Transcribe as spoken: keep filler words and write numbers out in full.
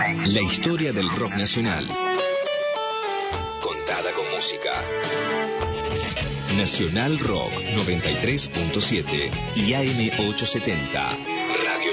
La historia del rock nacional. Contada con música. Nacional Rock noventa y tres punto siete y A M ochocientos setenta.